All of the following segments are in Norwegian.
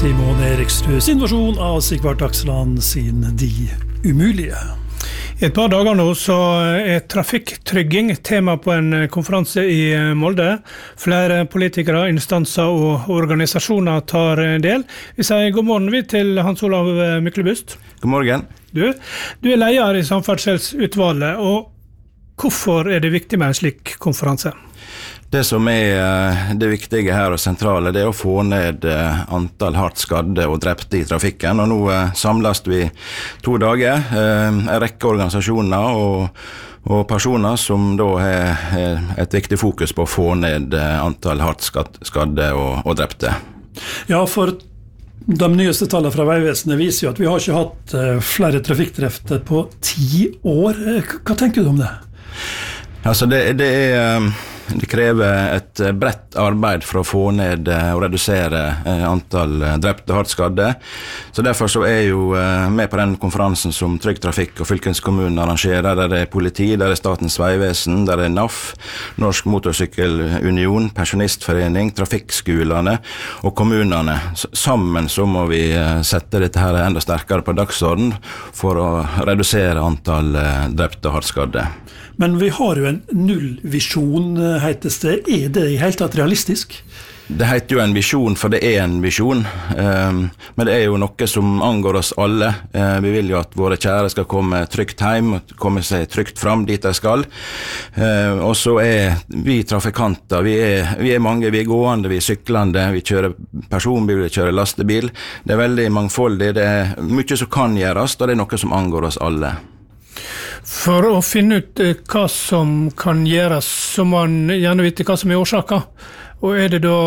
Simon Erikstrøs innovasjon av Sigvart Aksland sin De umulige. I et par dager nå så trafikktrygging tema på en konferanse i Molde. Flere politikere, instanser og organisasjoner tar del. Vi sier god morgen til Hans Olav Myklebust. God morgen. Du leder i Samferdselsutvalget, og hvorfor det viktig med en slik konferanse? Det som det viktige her og sentrale, det å få ned antall hardt skadde og drepte i trafikken. Og nå samles vi 2 dager, en rekke organisasjoner og personer som da har et viktig fokus på å få ned antall hardt skadde og drepte. Ja, for de nyeste tallene fra Veivesenet viser jo at vi har ikke hatt flere trafikkdrepte på 10 år. Hva tenker du om det? Altså det krever et bredt arbeid for å få ned og redusere antall drepte og hardt skadde. Så derfor så jo med på den konferansen som Trygg Trafikk og fylkeskommunen arrangerer, der det politi, der det Statens Vegvesen, der det NAF, Norsk Motorsykkelunion, Pensjonistforening, trafikkskolene og kommunene. Sammen så må vi sette dette her enda sterkere på dagsorden for å redusere antall drepte og hardt skadde. Men vi har jo en nullvisjon, hetes det. Det i helt tatt realistisk? Det heter jo en visjon, for det en visjon. Men det jo noe som angår oss alle. Vi vil jo at våre kjære skal komme trygt hjem, komme seg trygt fram dit de skal. Og så vi trafikanter, vi mange, vi gående, vi syklende, vi kjører personbil, vi kjører lastebil. Det veldig mangfoldig, det mye som kan gjøres, og det noe som angår oss alle. For å finne ut hva som kan gjøres, så må man gjerne vite hva som årsaken. Og det da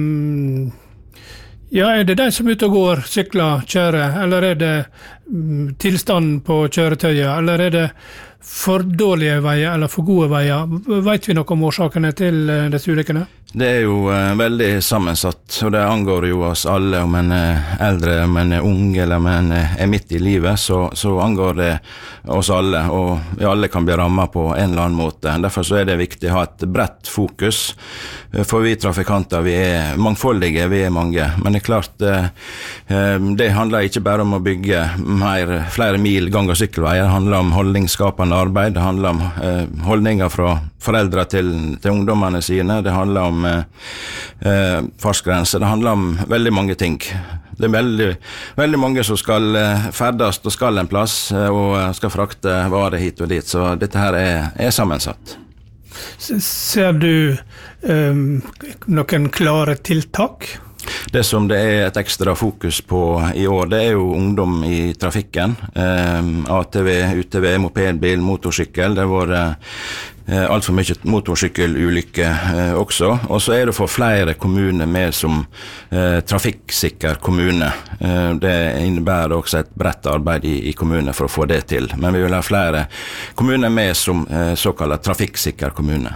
det de som ute og går, sykler, kjører, eller det tilstanden på kjøretøyet, eller det for dårlige veier eller for gode veier? Vet vi noe om årsakene til disse ulykkene? Det jo veldig sammensatt, og det angår jo oss alle. Om en eldre, om en ung, eller om en midt i livet, så angår det oss alle, og vi alle kan bli rammet på en eller annen måte. Derfor så det viktig å ha et bredt fokus, for vi trafikanter, vi mangfoldige, vi mange. Men det klart, det handler ikke bare om å bygge flere mil gang- og sykkelveier, det handler om holdningsskapende arbeid, det handler om holdninger fra foreldre til ungdommene sine, det handler om fartsgrenser, det handler om veldig mange ting. Det veldig mange som skal ferdes og skal en plass og skal frakte varer hit og dit, så dette her sammensatt. Ser du noen klare tiltak? Det som det et ekstra fokus på i år, det jo ungdom i trafikken. ATV, UTV, mopedbil, motorsykkel. Det var alt for mye motorsykkelulykker også. Og så det for flere kommuner med som trafikksikker kommune. Det innebærer også et bredt arbeid i kommuner for å få det til. Men vi vil ha flere kommuner med som såkalt trafikksikker kommune.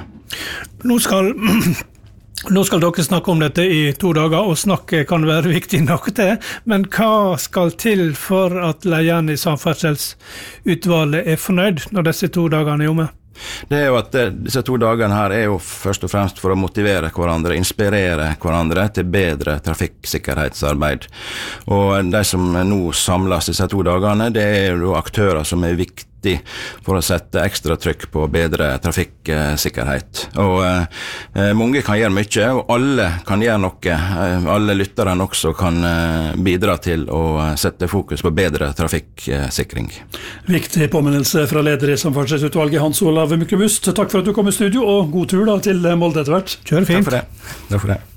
Nå skal dere snakke om dette i 2 dager, og snakke kan være viktig nok til, men hva skal til for at lederen i Samferdselsutvalget fornøyd når disse 2 dagene omme? Det jo at disse 2 dagene her jo først og fremst for å motivere hverandre, inspirere hverandre til bedre trafikksikkerhetsarbeid. Og de som nå samles disse 2 dagene, det jo aktører som viktige for å sette ekstra trykk på bedre trafikksikkerhet. Og mange kan gjøre mye, og alle kan gjøre noe. Alle lytterne også kan bidra til å sette fokus på bedre trafikksikring. Viktig påminnelse fra leder i Samferdselsutvalget, Hans Olav Myklebust. Takk for at du kom i studio, og god tur da til Molde etter hvert. Kjør fint. Takk for det.